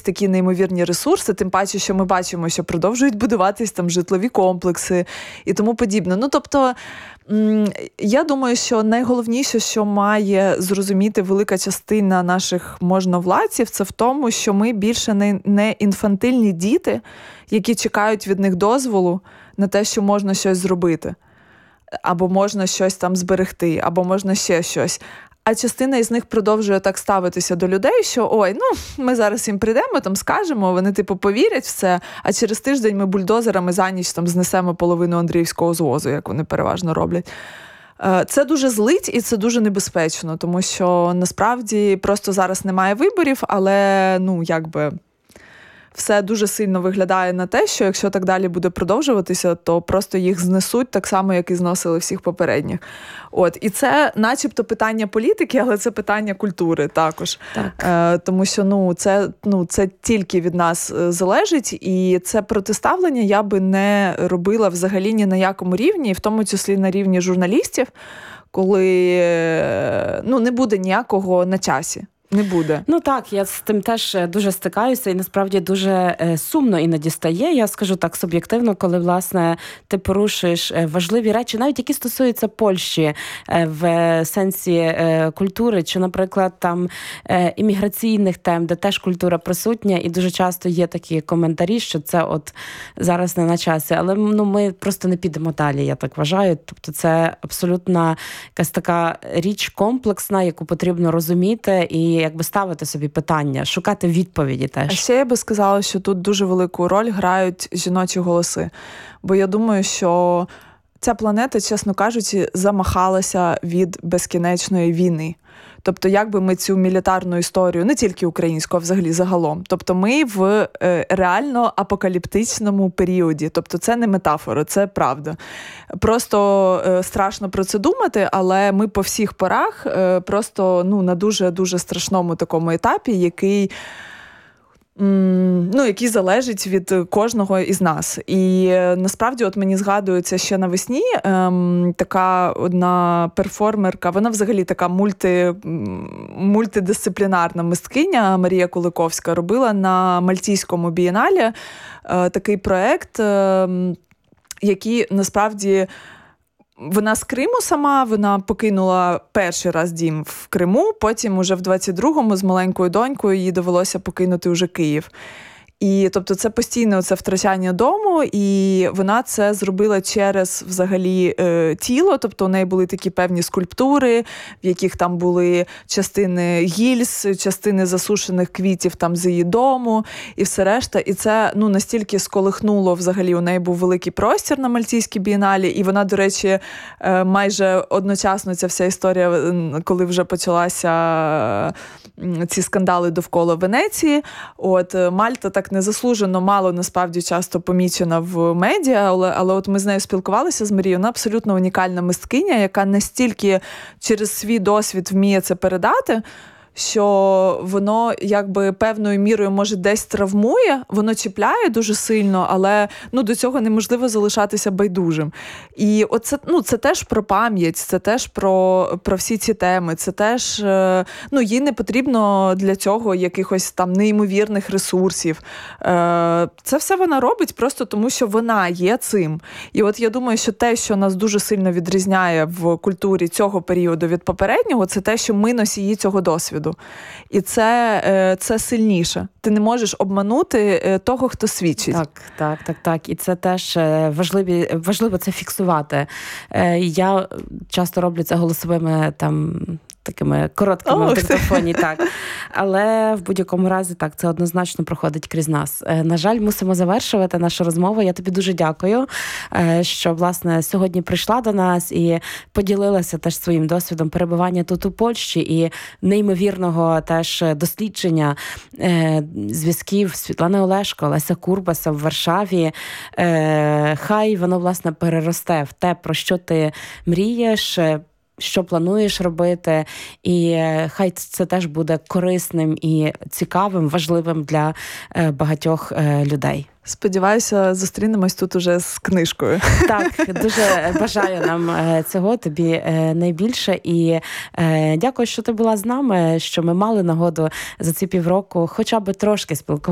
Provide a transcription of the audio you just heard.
такі неймовірні ресурси, тим паче, що ми бачимо, що продовжують будуватись там житлові комплекси і тому подібне. Ну, тобто, я думаю, що найголовніше, що має зрозуміти велика частина наших можновладців, це в тому, що ми більше не інфантильні діти, які чекають від них дозволу на те, що можна щось зробити, або можна щось там зберегти, або можна ще щось. А частина із них продовжує так ставитися до людей, що ой, ми зараз їм прийдемо, там скажемо, вони типу повірять в це, а через тиждень ми бульдозерами за ніч там знесемо половину Андріївського звозу, як вони переважно роблять. Це дуже злить і це дуже небезпечно, тому що насправді просто зараз немає виборів, але, все дуже сильно виглядає на те, що якщо так далі буде продовжуватися, то просто їх знесуть так само, як і зносили всіх попередніх. І це начебто питання політики, але це питання культури також. Так. Тому що це тільки від нас залежить, і це протиставлення я би не робила взагалі ні на якому рівні, в тому числі на рівні журналістів, коли не буде ніякого на часі. Не буде. Так, я з тим теж дуже стикаюся і насправді дуже сумно іноді стає, я скажу так суб'єктивно, коли, власне, ти порушуєш важливі речі, навіть які стосуються Польщі в сенсі культури, чи, наприклад, там імміграційних тем, де теж культура присутня, і дуже часто є такі коментарі, що це от зараз не на часі, але ми просто не підемо далі, я так вважаю. Тобто це абсолютно якась така річ комплексна, яку потрібно розуміти і якби ставити собі питання, шукати відповіді теж. А ще я би сказала, що тут дуже велику роль грають жіночі голоси. Бо я думаю, що ця планета, чесно кажучи, замахалася від безкінечної війни. Тобто, якби ми цю мілітарну історію, не тільки українську, а взагалі загалом, тобто ми в реально апокаліптичному періоді. Тобто це не метафора, це правда. Просто страшно про це думати, але ми по всіх порах просто на дуже-дуже страшному такому етапі, який залежить від кожного із нас. І насправді мені згадується ще навесні така одна перформерка, вона взагалі така мультидисциплінарна мисткиня Марія Куликовська робила на Мальтійському бієнале такий проект, який насправді вона з Криму сама, вона покинула перший раз дім в Криму, потім уже в 22-му з маленькою донькою їй довелося покинути уже Київ. І, тобто, це постійне втрачання дому, і вона це зробила через, взагалі, тіло, тобто у неї були такі певні скульптури, в яких там були частини гільз, частини засушених квітів там з її дому, і все решта. І це, настільки сколихнуло, взагалі, у неї був великий простір на Мальтійській бієналі, і вона, до речі, майже одночасно ця вся історія, коли вже почалася ці скандали довкола Венеції, Мальта так незаслужено мало, насправді, часто помічена в медіа, але ми з нею спілкувалися з Марією, вона абсолютно унікальна мисткиня, яка настільки через свій досвід вміє це передати, що воно якби певною мірою, може, десь травмує, воно чіпляє дуже сильно, але до цього неможливо залишатися байдужим. І це теж про пам'ять, це теж про всі ці теми, це теж, їй не потрібно для цього якихось там неймовірних ресурсів. Це все вона робить просто тому, що вона є цим. І я думаю, що те, що нас дуже сильно відрізняє в культурі цього періоду від попереднього, це те, що ми носії цього досвіду. І це сильніше. Ти не можеш обманути того, хто свідчить. Так. І це теж важливо це фіксувати. Я часто роблю це голосовими такими короткими в диктофоні, так. Але в будь-якому разі, так, це однозначно проходить крізь нас. На жаль, мусимо завершувати нашу розмову. Я тобі дуже дякую, що, власне, сьогодні прийшла до нас і поділилася теж своїм досвідом перебування тут у Польщі і неймовірного теж дослідження зв'язків Світлани Олешко, Леся Курбаса в Варшаві. Хай воно, власне, переросте в те, про що ти мрієш, що плануєш робити, і хай це теж буде корисним і цікавим, важливим для багатьох людей. Сподіваюся, зустрінемось тут уже з книжкою. Так, дуже бажаю нам цього, тобі найбільше. І дякую, що ти була з нами, що ми мали нагоду за ці півроку хоча б трошки спілкуватися